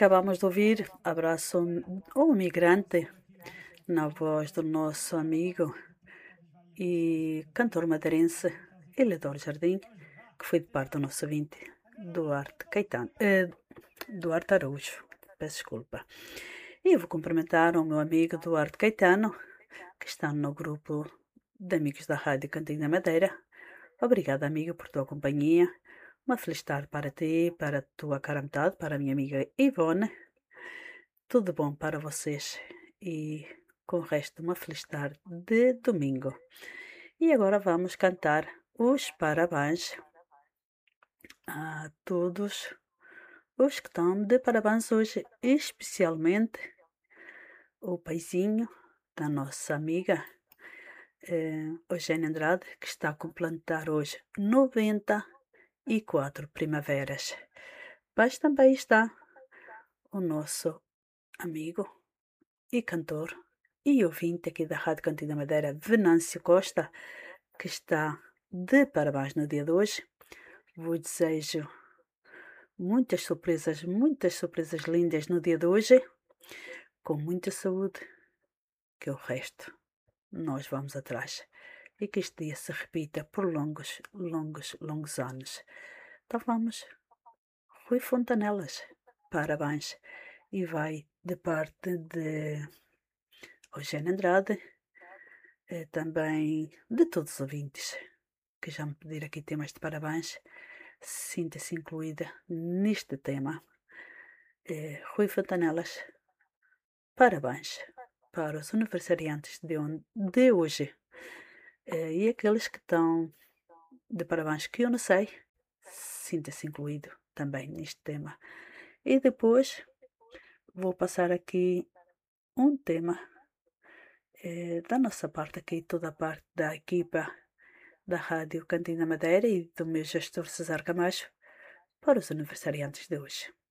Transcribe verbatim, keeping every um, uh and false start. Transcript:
Acabamos de ouvir Abraço ao Migrante, na voz do nosso amigo e cantor madeirense Eledor Jardim, que foi de parte do nosso ouvinte Duarte Caetano, eh, Duarte Araújo, peço desculpa. E eu vou cumprimentar o meu amigo Duarte Caetano, que está no grupo de amigos da Rádio Cantinho da Madeira. Obrigada, amigo, por tua companhia. Uma feliz tarde para ti, para a tua cara metade, para a minha amiga Ivone. Tudo bom para vocês e com o resto uma feliz tarde de domingo. E agora vamos cantar os parabéns a todos os que estão de parabéns hoje, especialmente o paizinho da nossa amiga eh, Eugênia Andrade, que está a completar hoje noventa e quatro primaveras. Mas também está o nosso amigo e cantor e ouvinte aqui da Rádio Cantinho da Madeira, Venâncio Costa, que está de parabéns no dia de hoje. Vos desejo muitas surpresas, muitas surpresas lindas no dia de hoje, com muita saúde, que o resto nós vamos atrás. E que este dia se repita por longos, longos, longos anos. Então vamos, Rui Fontanelas, parabéns. E vai de parte de Eugênia Andrade, eh, também de todos os ouvintes que já me pediram aqui temas de parabéns. Sinta-se incluída neste tema. Eh, Rui Fontanelas, parabéns para os aniversariantes de, on- de hoje. Eh, e aqueles que estão de parabéns que eu não sei, sinta-se incluído também neste tema. E depois vou passar aqui um tema eh, da nossa parte aqui, toda a parte da equipa da Rádio Cantinho da Madeira e do meu gestor Cesar Camacho para os aniversariantes de hoje.